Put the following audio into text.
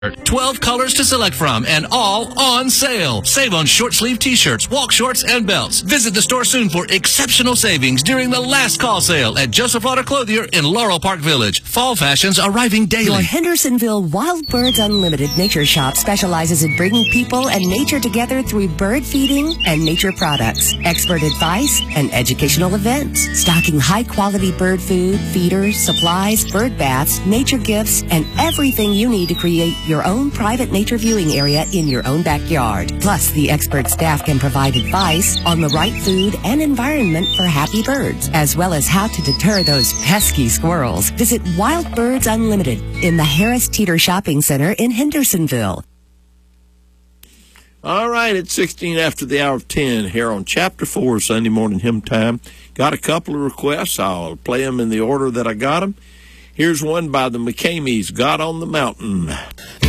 12 colors to select from and all on sale. Save on short sleeve t-shirts, walk shorts, and belts. Visit the store soon for exceptional savings during the last call sale at Joseph Auto Clothier in Laurel Park Village. Fall fashions arriving daily. Your Hendersonville Wild Birds Unlimited Nature Shop specializes in bringing people and nature together through bird feeding and nature products, expert advice, and educational events. Stocking high-quality bird food, feeders, supplies, bird baths, nature gifts, and everything you need to create your own private nature viewing area in your own backyard. Plus, the expert staff can provide advice on the right food and environment for happy birds, as well as how to deter those pesky squirrels. Visit Wild Birds Unlimited in the Harris Teeter Shopping Center in Hendersonville. All right, it's 16 after the hour of 10 here on Chapter 4 Sunday Morning Hymn Time. Got a couple of requests. I'll play them in the order that I got them. Here's one by the McCameys, God on the Mountain.